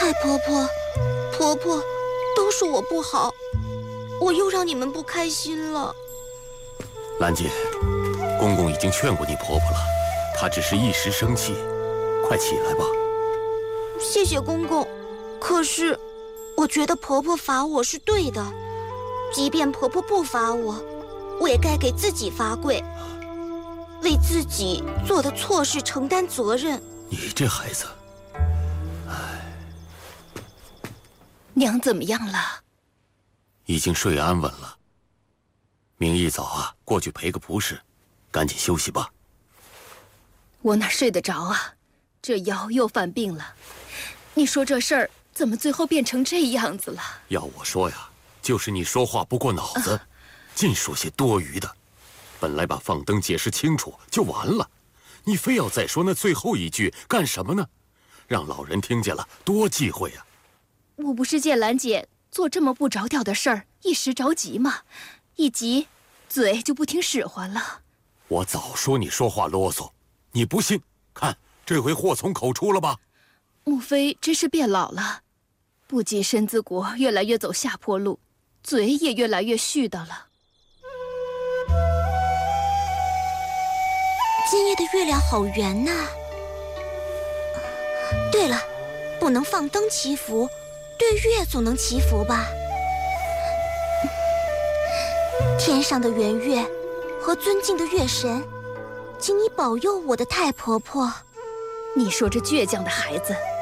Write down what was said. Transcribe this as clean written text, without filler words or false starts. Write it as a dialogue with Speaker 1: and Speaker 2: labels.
Speaker 1: 太婆婆、婆婆，都是我不好，我又让你们不开心了。
Speaker 2: 兰姐，公公已经劝过你婆婆了，她只是一时生气，快起来吧。
Speaker 1: 谢谢公公，可是我觉得婆婆罚我是对的，即便婆婆不罚我，我也该给自己罚跪，为自己做的错事承担责任。
Speaker 2: 你这孩子，
Speaker 3: 娘怎么样了？
Speaker 2: 已经睡安稳了。明一早啊，过去赔个不是，赶紧休息吧。
Speaker 3: 我哪睡得着啊？这腰又犯病了。你说这事儿怎么最后变成这样子了？
Speaker 2: 要我说呀，就是你说话不过脑子，尽说些多余的。本来把放灯解释清楚就完了，你非要再说那最后一句干什么呢？让老人听见了多忌讳啊！
Speaker 3: 我不是见兰姐做这么不着调的事儿，一时着急吗？一急，嘴就不听使唤了。
Speaker 2: 我早说你说话啰嗦，你不信？看这回祸从口出了吧？
Speaker 3: 穆妃真是变老了，不仅身子骨越来越走下坡路，嘴也越来越絮叨了。
Speaker 1: 今夜的月亮好圆呐。对了，不能放灯祈福，对月总能祈福吧？天上的圆月和尊敬的月神，请你保佑我的太婆婆。
Speaker 3: 你说这倔强的孩子，